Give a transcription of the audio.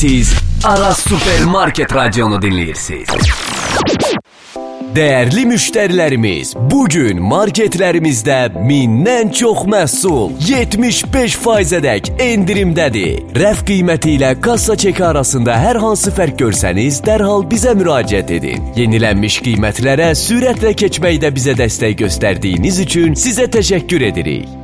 Siz Aras Supermarket Radyonu dinləyirsiniz. Değerli müşterilerimiz, bugün marketlerimizde 1000'den çox məhsul 75%dək endirimdədir. Rəf qiyməti ilə kassa çeki arasında hər hansı fərq görsəniz, dərhal bizə müraciət edin. Yenilənmiş qiymətlərə sürətlə keçməkdə bizə dəstək göstərdiyiniz üçün sizə təşəkkür edirik.